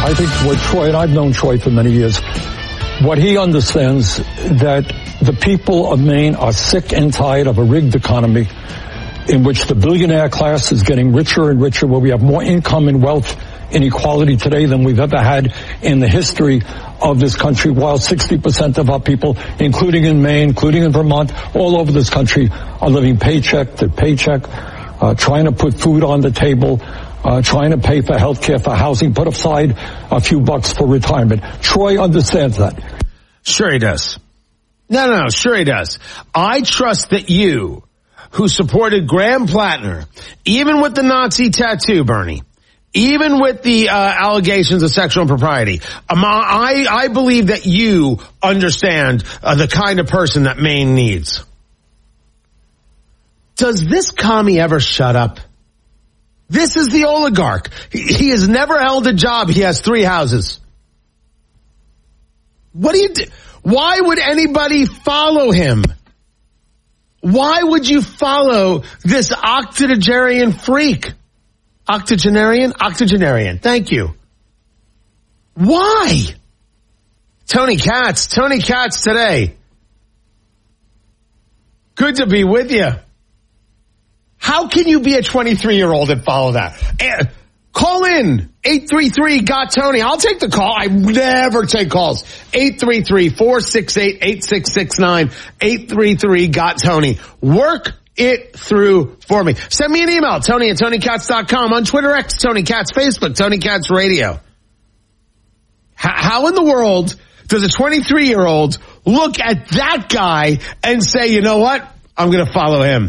I think what Troy, and I've known Troy for many years, what he understands that the people of Maine are sick and tired of a rigged economy in which the billionaire class is getting richer and richer, where we have more income and wealth inequality today than we've ever had in the history of this country, while 60% of our people, including in Maine, including in Vermont, all over this country, are living paycheck to paycheck, trying to put food on the table, trying to pay for health care, for housing, put aside a few bucks for retirement. Troy understands that. Sure he does. No, sure he does. I trust that you, who supported Graham Plattner, even with the Nazi tattoo, Bernie, even with the allegations of sexual impropriety, I believe that you understand the kind of person that Maine needs. Does this commie ever shut up? This is the oligarch. He has never held a job. He has 3 houses. What do you do? Why would anybody follow him? Why would you follow this octogenarian freak? Octogenarian. Thank you. Why? Tony Katz today. Good to be with you. How can you be a 23-year-old and follow that? Call in 833-GOT-TONY. I'll take the call. I never take calls. 833-468-8669. 833-GOT-TONY. Work it through for me. Send me an email, Tony@TonyKatz.com. On Twitter X, Tony Katz. Facebook, Tony Katz Radio. How in the world does a 23-year-old look at that guy and say, you know what? I'm going to follow him.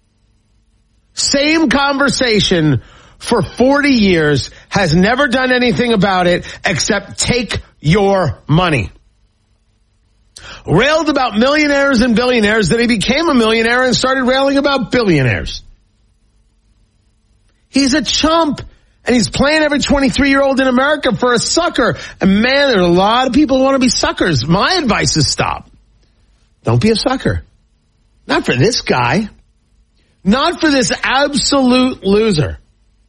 Same conversation for 40 years, has never done anything about it except take your money. Railed about millionaires and billionaires, then he became a millionaire and started railing about billionaires. He's a chump, and he's playing every 23-year-old in America for a sucker. And man, there are a lot of people who want to be suckers. My advice is stop. Don't be a sucker. Not for this guy. Not for this absolute loser.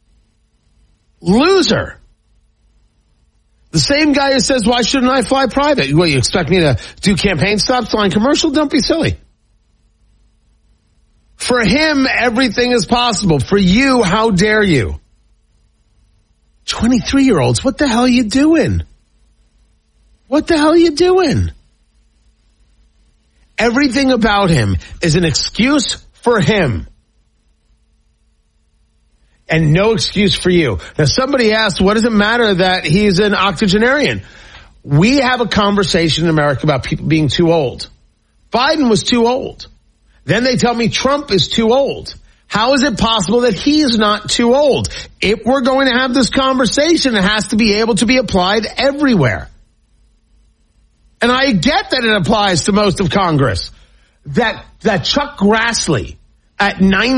Loser. The same guy who says, why shouldn't I fly private? What, you expect me to do campaign stops flying commercial? Don't be silly. For him, everything is possible. For you, how dare you? 23-year-olds, what the hell are you doing? What the hell are you doing? Everything about him is an excuse for him. And no excuse for you. Now, somebody asked, what does it matter that he's an octogenarian? We have a conversation in America about people being too old. Biden was too old. Then they tell me Trump is too old. How is it possible that he's not too old? If we're going to have this conversation, it has to be able to be applied everywhere. And I get that it applies to most of Congress. That Chuck Grassley at 90